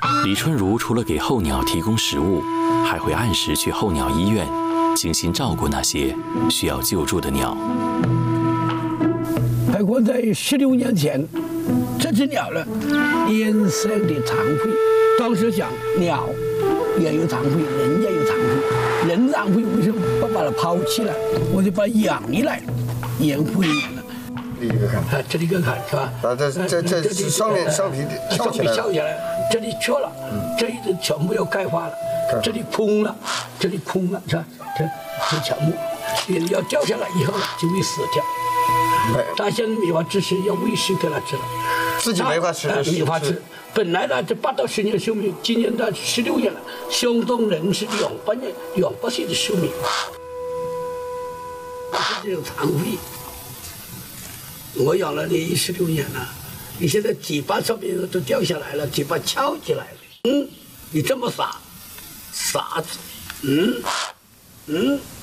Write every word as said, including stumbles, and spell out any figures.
李春如除了给候鸟提供食物，还会按时去候鸟医院，精心照顾那些需要救助的鸟。 包括在十六年前，这只鸟呢，天生的长喙。当时讲鸟也有长喙，人也有长喙，人长喙为什么不把它抛弃了？我就把它养回来，养回来了。 这里一个看， 啊，这里一个看是吧？ 啊，这这这这上面上皮翘起来了， 翘起来，这里缺了，这一只全部要钙化了，这里空了，这里空了是吧？这这全部也要掉下来以后就会死掉。他现在没法吃，是要喂食给他吃了， 自己没法吃， 没法吃。本来呢，这八到十年寿命，今年到十六年了，相当人是两百年、两百岁的寿命。这种长喙，我养了你十六年了，你现在嘴巴上面都掉下来了，嘴巴翘起来了。嗯，你这么傻，傻子，嗯，嗯。